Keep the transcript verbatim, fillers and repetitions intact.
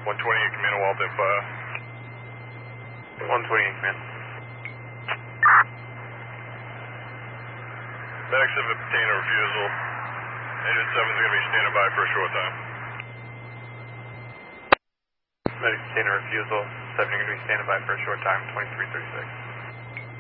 one twenty-eight, command Walden fire. one twenty-eight, command. Medic seven obtained a refusal. Agent seven is going to be standing by for a short time. Medic obtained a refusal. seven, you're going to be standing by for a short time, twenty-three thirty-six.